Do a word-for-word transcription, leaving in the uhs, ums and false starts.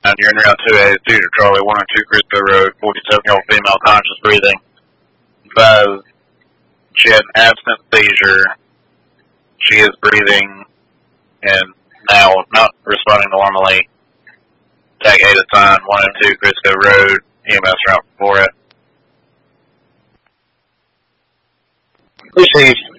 You're in route two eighty-two to Charlie one oh two Crisco Road, forty-seven-year-old female conscious breathing. Five, she had an absent seizure. She is breathing and now not responding normally. Tag eight assigned, one oh two Crisco Road, E M S route for it. Received.